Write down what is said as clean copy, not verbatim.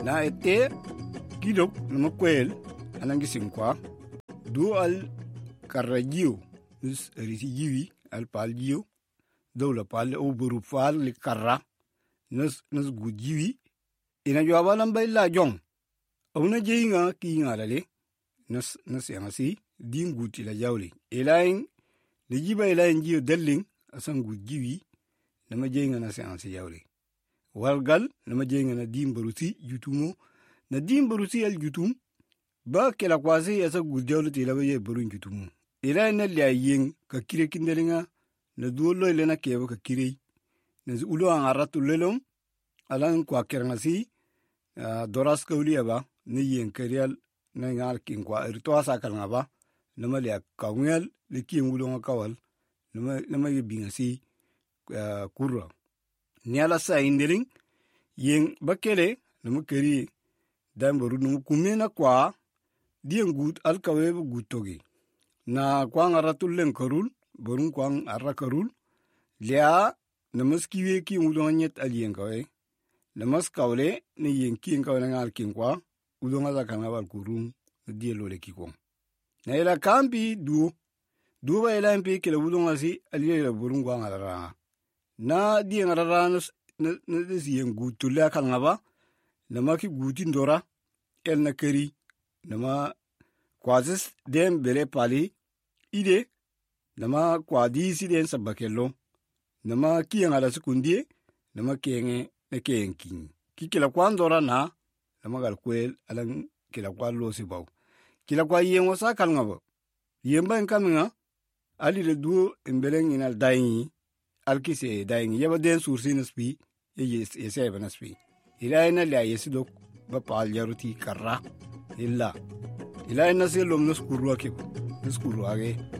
na ete kidok nama kwel anangi sinkwa du al karajio nus risi jiwi al pal jio dawla pal o buru pal li karra nus gu jiwi ina jwaba lamba illa jong awna jeinga ki ngalale nus yangasi din guti la jawli elain li jiba elain jio delling asan gu jiwi nama jeinga na yangasi jawli walgal nama jeinga na dim baruti jutumo na dim baruti al jutum ba kela kwasi asa gu jawli tilaba ye barun jutumo elain na liayen ka kire kindelinga na duolo ilena kebo ka kirei na ulo angaratu lelom alan kwa kerngasi doras kaulia ba ni yen kerial na ngal kin kwa rito asa kalngaba nama lia kawngel le kin ulo ngakawal nama yebingasi kurra ni ala sa indering yen bakele nama keri dambaru numu kumena kwa dien gut alkawe gutogi na kwa ngaratu len karul borun kwang arra karul lia namaskiwe ki udonyet alien kawe namaskawle ni yenkin kawe ngal kinkwa udonga za kana bal kurum die lole kikon na ila kampi du ba ila mpi kila udonga si alien borun kwang arra na die ngarara na desi gutulle kalngaba namaki gutin dora el na keri nama kwazis dem bele pali ide nama kwadi si den sabakelo nama kiyanga la sekundie nama kenge na kenkin kila kwandora na nama gal kwel alang kila kwa lo si baw kila kwa yengo sa kalngabo yemba enkaminga ali le duo embeleng inal daingi alkise daingi yeba den sursi naspi yese banaspi ila ina la yesidok ba pal jaruti karra illa ina se lom nuskuru ake nuskuru age